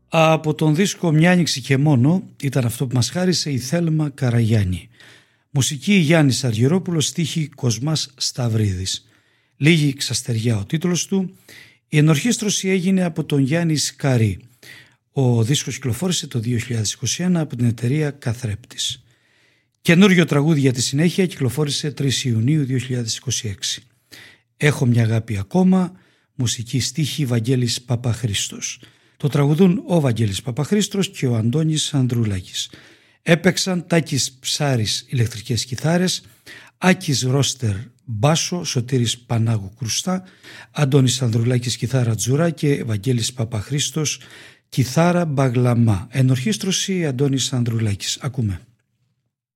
Από τον δίσκο «Μια άνοιξη και μόνο» ήταν αυτό που μας χάρισε η Θέλμα Καραγιάννη. Μουσική Γιάννης Αργυρόπουλος, στίχη Κοσμάς Σταυρίδης. Λίγη ξαστεριά ο τίτλος του. Η ενορχήστρωση έγινε από τον Γιάννη Σκαρή. Ο δίσκος κυκλοφόρησε το 2021 από την εταιρεία Καθρέπτης. Καινούριο τραγούδι για τη συνέχεια κυκλοφόρησε 3 Ιουνίου 2026. «Έχω μια αγάπη ακόμα», μουσική στίχη Βαγγέλης Παπαχρήστος. Το τραγουδούν ο Βαγγέλης Παπαχρήστος και ο Αντώνης Ανδρουλάκης. Έπαιξαν Τάκης Ψάρης ηλεκτρικές κιθάρες, Άκης Ρώστερ μπάσο, Σωτήρης Πανάγου κρουστά, Αντώνης Ανδρουλάκης κιθάρα τζουρά και Βαγγέλης Παπαχρήστος κιθάρα μπαγλαμά. Ενορχήστρωση Αντώνης Ανδρουλάκης. Ακούμε.